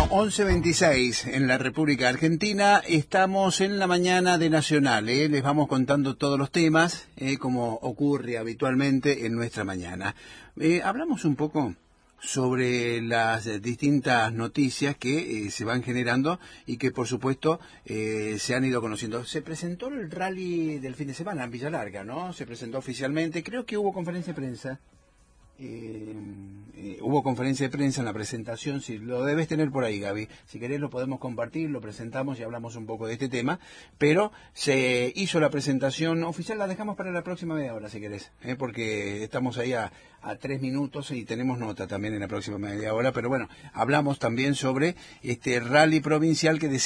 11:26 en la República Argentina. Estamos en la mañana de Nacional. Les vamos contando todos los temas, como ocurre habitualmente en nuestra mañana. Hablamos un poco sobre las distintas noticias que se van generando y que, por supuesto, se han ido conociendo. Se presentó el rally del fin de semana en Villa Larga, ¿no? Se presentó oficialmente. Creo que hubo conferencia de prensa. Hubo conferencia de prensa en la presentación, si lo debes tener por ahí, Gaby, si querés lo podemos compartir, lo presentamos y hablamos un poco de este tema, pero se hizo la presentación oficial, la dejamos para la próxima media hora si querés, porque estamos ahí a 3 minutos y tenemos nota también en la próxima media hora, pero bueno, hablamos también sobre este rally provincial que